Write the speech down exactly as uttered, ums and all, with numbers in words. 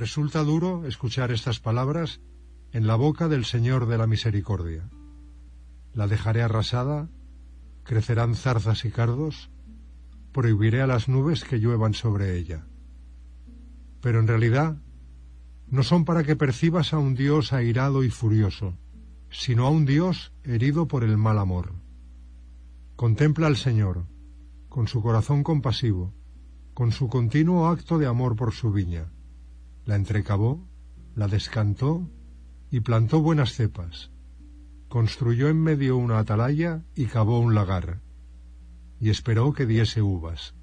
Resulta duro escuchar estas palabras en la boca del Señor de la Misericordia. La dejaré arrasada, crecerán zarzas y cardos, prohibiré a las nubes que lluevan sobre ella. Pero en realidad no son para que percibas a un Dios airado y furioso, sino a un Dios herido por el mal amor. Contempla al Señor, con su corazón compasivo, con su continuo acto de amor por su viña. La entrecavó, la descantó y plantó buenas cepas. Construyó en medio una atalaya y cavó un lagar, y esperó que diese uvas.